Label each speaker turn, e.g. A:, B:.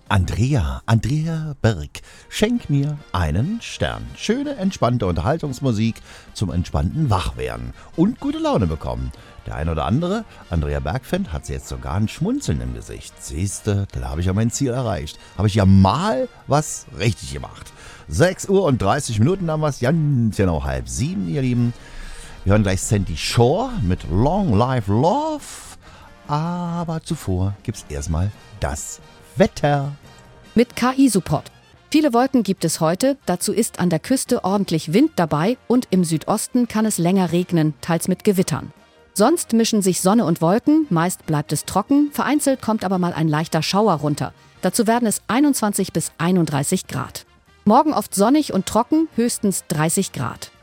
A: Andrea Berg, schenk mir einen Stern. Schöne, entspannte Unterhaltungsmusik zum entspannten Wachwerden und gute Laune bekommen. Der ein oder andere Andrea Berg-Fan hat jetzt sogar ein Schmunzeln im Gesicht. Siehste, da habe ich ja mein Ziel erreicht. Habe ich ja mal was richtig gemacht. 6 Uhr und 30 Minuten haben wir es, ganz genau 6:30, ihr Lieben. Wir hören gleich Sandy Shore mit Long Live Love. Aber zuvor gibt's erstmal das Wetter.
B: Mit KI-Support. Viele Wolken gibt es heute, dazu ist an der Küste ordentlich Wind dabei und im Südosten kann es länger regnen, teils mit Gewittern. Sonst mischen sich Sonne und Wolken, meist bleibt es trocken, vereinzelt kommt aber mal ein leichter Schauer runter. Dazu werden es 21 bis 31 Grad. Morgen oft sonnig und trocken, höchstens 30 Grad.